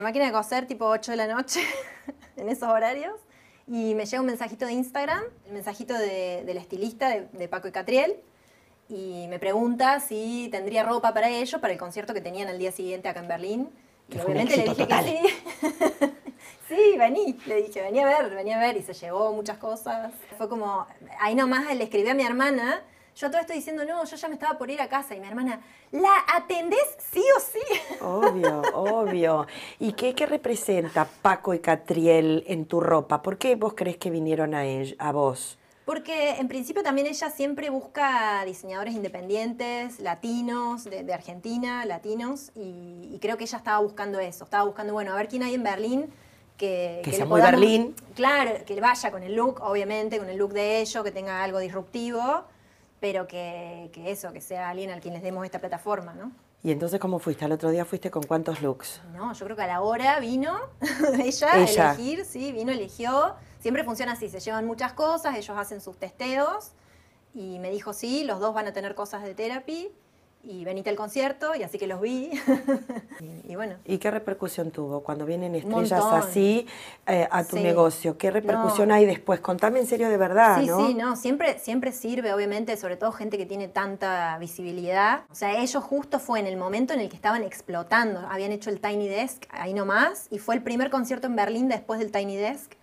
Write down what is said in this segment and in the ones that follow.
Máquina de coser tipo 8 de la noche, en esos horarios. Y me llega un mensajito de Instagram, el mensajito del estilista de Paco y Catriel. Y me pregunta si tendría ropa para ellos, para el concierto que tenían al día siguiente acá en Berlín. Y obviamente le dije total. que sí. Sí, vení, le dije, vení a ver, y se llevó muchas cosas. Fue como, ahí nomás le escribí a mi hermana, yo todo esto diciendo, no, yo ya me estaba por ir a casa, y mi hermana, ¿la atendés sí o sí? Obvio, obvio. ¿Y qué representa Paco y Catriel en tu ropa? ¿Por qué vos crees que vinieron a vos? Porque en principio también ella siempre busca diseñadores independientes, latinos, de Argentina, latinos, y creo que ella estaba buscando eso, estaba buscando, bueno, a ver quién hay en Berlín que sea le muy Berlín. Claro, que vaya con el look, obviamente, con el look de ellos, que tenga algo disruptivo, pero que sea alguien al quien les demos esta plataforma, ¿no? ¿Y entonces cómo fuiste? ¿Al otro día fuiste con cuántos looks? No, yo creo que a la hora vino ella a elegir, sí, vino, eligió. Siempre funciona así, se llevan muchas cosas, ellos hacen sus testeos y me dijo, sí, los dos van a tener cosas de Therapy y venite al concierto, y así que los vi. y bueno. ¿Y qué repercusión tuvo cuando vienen Un estrellas montón. así a tu Sí. negocio? ¿Qué repercusión hay después? Contame en serio de verdad, Sí, ¿no? sí, no, siempre sirve, obviamente, sobre todo gente que tiene tanta visibilidad. O sea, ellos justo fue en el momento en el que estaban explotando. Habían hecho el Tiny Desk ahí nomás, y fue el primer concierto en Berlín después del Tiny Desk.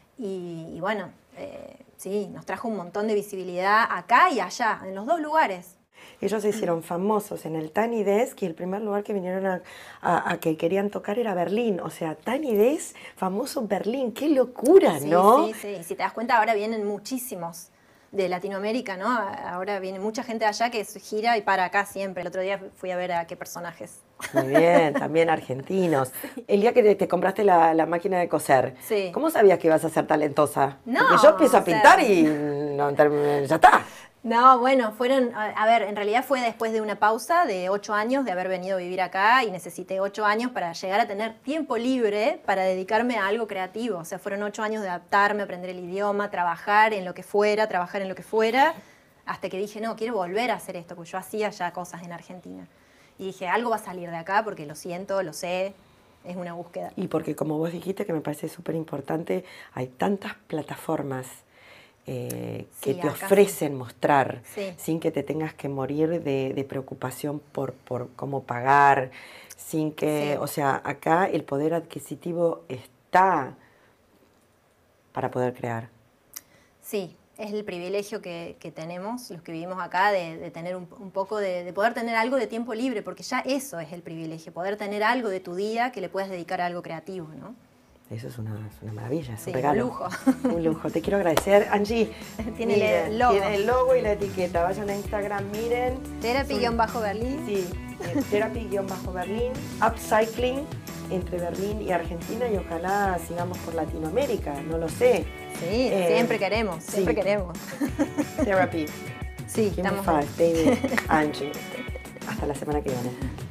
Y bueno, sí, nos trajo un montón de visibilidad acá y allá, en los dos lugares. Ellos se hicieron famosos en el Tiny Desk y el primer lugar que vinieron a que querían tocar era Berlín. O sea, Tiny Desk, famoso en Berlín. ¡Qué locura!, Sí, ¿no? sí, sí. Y si te das cuenta, ahora vienen muchísimos de Latinoamérica, ¿no? Ahora viene mucha gente de allá que gira y para acá siempre. El otro día fui a ver a qué personajes. Muy bien, también argentinos. El día que te compraste la máquina de coser, Sí. ¿cómo sabías que ibas a ser talentosa? No, Porque yo empiezo a o sea, pintar y no, ya está. No, bueno, a ver, en realidad fue después de una pausa de 8 años de haber venido a vivir acá, y necesité 8 años para llegar a tener tiempo libre para dedicarme a algo creativo. O sea, fueron 8 años de adaptarme, aprender el idioma, trabajar en lo que fuera, hasta que dije, no, quiero volver a hacer esto, porque yo hacía ya cosas en Argentina. Y dije, algo va a salir de acá porque lo siento, lo sé, es una búsqueda. Y porque como vos dijiste, que me parece súper importante, hay tantas plataformas que Sí, te acá ofrecen mostrar Sí. sin que te tengas que morir de preocupación por cómo pagar, sin que, Sí. o sea, acá el poder adquisitivo está para poder crear. Sí, es el privilegio que tenemos los que vivimos acá de tener un poco de poder tener algo de tiempo libre, porque ya eso es el privilegio, poder tener algo de tu día que le puedas dedicar a algo creativo, ¿no? Eso es una maravilla, es Sí, un regalo. un lujo. Un lujo. Te quiero agradecer. Angie, Tiene miren, el logo. tiene el logo y la etiqueta. Vayan a Instagram, miren. Therapy-Berlín. Sí, Therapy-Berlín, Upcycling entre Berlín y Argentina, y ojalá sigamos por Latinoamérica, no lo sé. Sí, siempre queremos, siempre queremos. Therapy. Sí, Give me estamos five, David, Angie. Hasta la semana que viene.